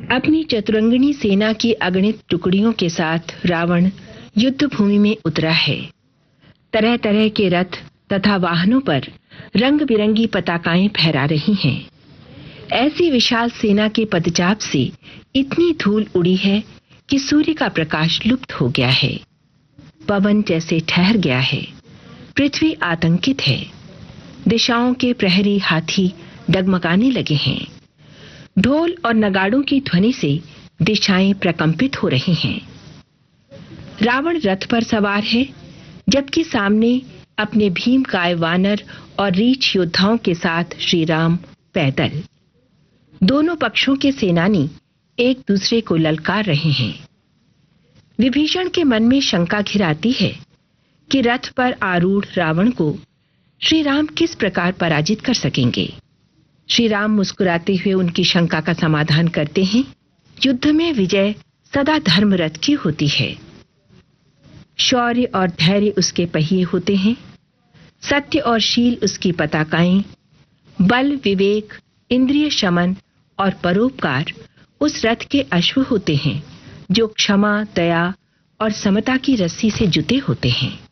अपनी चतुरंगिणी सेना की अगणित टुकड़ियों के साथ रावण युद्ध भूमि में उतरा है। तरह तरह के रथ तथा वाहनों पर रंग बिरंगी पताकाएं फहरा रही हैं। ऐसी विशाल सेना के पदचाप से इतनी धूल उड़ी है कि सूर्य का प्रकाश लुप्त हो गया है। पवन जैसे ठहर गया है। पृथ्वी आतंकित है। दिशाओं के प्रहरी हाथी डगमगाने लगे हैं। ढोल और नगाड़ों की ध्वनि से दिशाएं प्रकंपित हो रही हैं। रावण रथ पर सवार है, जबकि सामने अपने भीमकाय वानर और रीछ योद्धाओं के साथ श्री राम पैदल। दोनों पक्षों के सेनानी एक दूसरे को ललकार रहे हैं। विभीषण के मन में शंका घिराती है कि रथ पर आरूढ़ रावण को श्री राम किस प्रकार पराजित कर सकेंगे। श्री राम मुस्कुराते हुए उनकी शंका का समाधान करते हैं। युद्ध में विजय सदा धर्मरथ की होती है। शौर्य और धैर्य उसके पहिए होते हैं। सत्य और शील उसकी पताकाएं। बल, विवेक, इंद्रिय शमन और परोपकार उस रथ के अश्व होते हैं, जो क्षमा, दया और समता की रस्सी से जुटे होते हैं।